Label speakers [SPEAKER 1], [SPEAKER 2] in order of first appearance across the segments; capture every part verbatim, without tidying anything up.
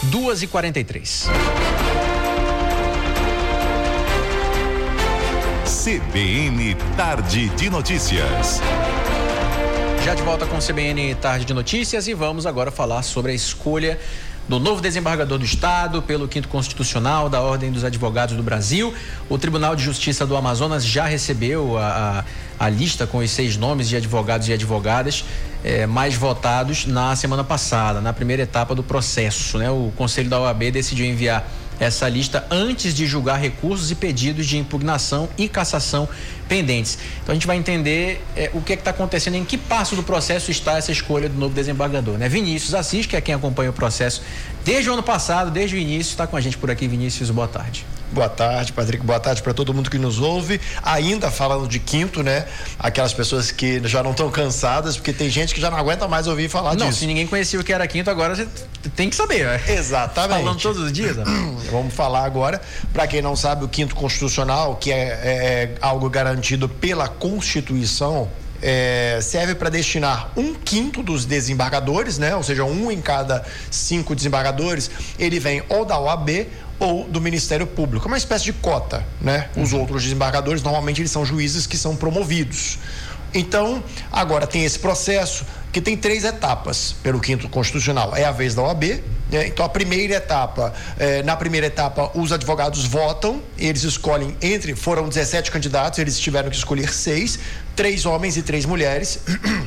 [SPEAKER 1] duas e quarenta e três.
[SPEAKER 2] C B N Tarde de Notícias.
[SPEAKER 1] Já de volta com o C B N Tarde de Notícias e vamos agora falar sobre a escolha do novo desembargador do Estado pelo quinto Constitucional da Ordem dos Advogados do Brasil. O Tribunal de Justiça do Amazonas já recebeu a, a, a lista com os seis nomes de advogados e advogadas eh, mais votados na semana passada, na primeira etapa do processo, né? O Conselho da O A B decidiu enviar essa lista antes de julgar recursos e pedidos de impugnação e cassação pendentes. Então a gente vai entender eh, o que é que está acontecendo, em que passo do processo está essa escolha do novo desembargador, né? Vinícius Assis, que é quem acompanha o processo desde o ano passado, desde o início, está com a gente por aqui. Vinícius, boa tarde.
[SPEAKER 3] Boa tarde, Patrick, boa tarde para todo mundo que nos ouve. Ainda falando de quinto, né? Aquelas pessoas que já não estão cansadas, porque tem gente que já não aguenta mais ouvir falar
[SPEAKER 1] não,
[SPEAKER 3] disso.
[SPEAKER 1] Não, se ninguém conhecia o que era quinto, agora você tem que saber, né?
[SPEAKER 3] Exatamente.
[SPEAKER 1] Falando todos os dias, né?
[SPEAKER 3] Vamos falar agora, para quem não sabe, o quinto constitucional, que é, é algo garantido pela Constituição, É, serve para destinar um quinto dos desembargadores, né? Ou seja, um em cada cinco desembargadores, ele vem ou da O A B ou do Ministério Público. É uma espécie de cota, né? Os uhum. outros desembargadores, normalmente, eles são juízes que são promovidos. Então, agora tem esse processo que tem três etapas pelo quinto constitucional. É a vez da O A B, né? Então a primeira etapa, eh, na primeira etapa os advogados votam, eles escolhem entre, foram dezessete candidatos, eles tiveram que escolher seis, três homens e três mulheres.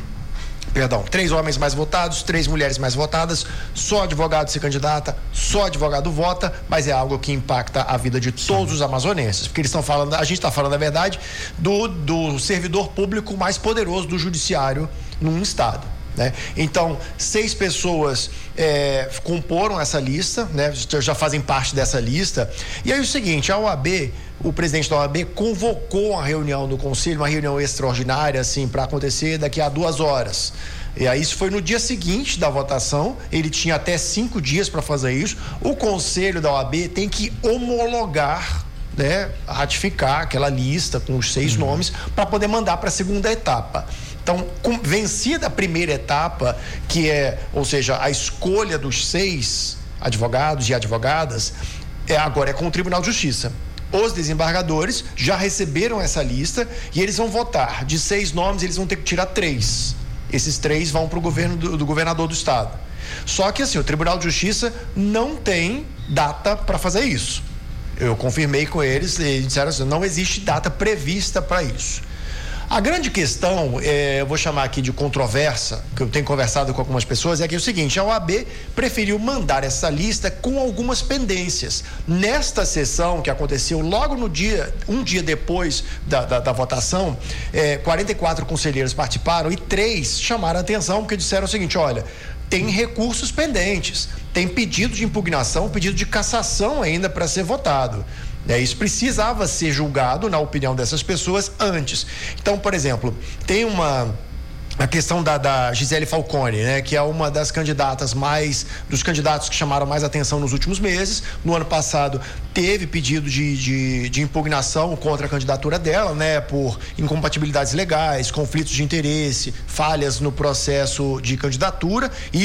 [SPEAKER 3] Perdão, três homens mais votados, três mulheres mais votadas, só advogado se candidata, só advogado vota, mas é algo que impacta a vida de todos os amazonenses, porque eles estão falando, a gente está falando, na verdade, do, do servidor público mais poderoso do judiciário num estado, né? Então, seis pessoas é, comporam essa lista, né? Já fazem parte dessa lista, e aí o seguinte, a O A B, o presidente da O A B convocou uma reunião no Conselho, uma reunião extraordinária, assim, para acontecer daqui a duas horas. E aí isso foi no dia seguinte da votação, ele tinha até cinco dias para fazer isso. O Conselho da O A B tem que homologar, né, ratificar aquela lista com os seis uhum. nomes para poder mandar para a segunda etapa. Então, com, vencida a primeira etapa, que é, ou seja, a escolha dos seis advogados e advogadas, é, agora é com o Tribunal de Justiça. Os desembargadores já receberam essa lista e eles vão votar. De seis nomes, eles vão ter que tirar três. Esses três vão para o governo do, do governador do estado. Só que assim, o Tribunal de Justiça não tem data para fazer isso. Eu confirmei com eles e eles disseram assim, não existe data prevista para isso. A grande questão, é, eu vou chamar aqui de controvérsia, que eu tenho conversado com algumas pessoas, é que é o seguinte, a O A B preferiu mandar essa lista com algumas pendências. Nesta sessão que aconteceu logo no dia, um dia depois da, da, da votação, é, quarenta e quatro conselheiros participaram e três chamaram a atenção porque disseram o seguinte, olha, tem recursos pendentes, tem pedido de impugnação, pedido de cassação ainda para ser votado. É, isso precisava ser julgado, na opinião dessas pessoas, antes. Então, por exemplo, tem uma... a questão da, da Gisele Falcone, né, que é uma das candidatas mais, dos candidatos que chamaram mais atenção nos últimos meses. No ano passado teve pedido de, de, de impugnação contra a candidatura dela, né, por incompatibilidades legais, conflitos de interesse, falhas no processo de candidatura e